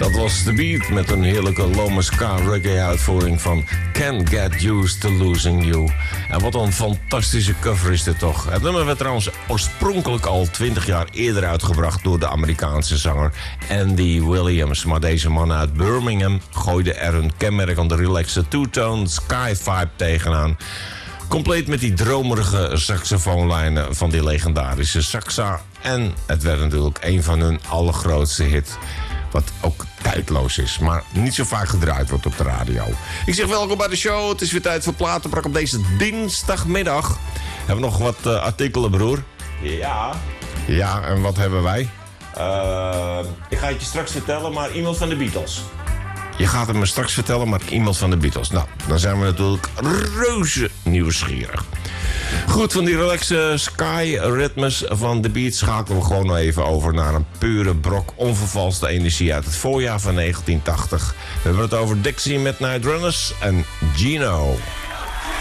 Dat was The Beat met een heerlijke Loma Ska reggae-uitvoering van Can't Get Used to Losing You. En wat een fantastische cover is dit toch. Het nummer werd trouwens oorspronkelijk al 20 jaar eerder uitgebracht door de Amerikaanse zanger Andy Williams. Maar deze man uit Birmingham gooide er een kenmerkende relaxe two-tone sky-vibe tegenaan. Compleet met die dromerige saxofoonlijnen van die legendarische saxa. En het werd natuurlijk een van hun allergrootste hit. Wat ook tijdloos is, maar niet zo vaak gedraaid wordt op de radio. Ik zeg welkom bij de show. Het is weer tijd voor platenbrak op deze dinsdagmiddag. Hebben we nog wat artikelen, broer? Ja. Ja, en wat hebben wij? Ik ga het je straks vertellen, maar iemand van de Beatles. Je gaat het me straks vertellen, maar iemand van de Beatles. Nou, dan zijn we natuurlijk reuze nieuwsgierig. Goed, van die relaxe sky ritmes van de Beats schakelen we gewoon nog even over naar een pure brok onvervalste energie uit het voorjaar van 1980. We hebben het over Dixie Midnight Runners en Gino.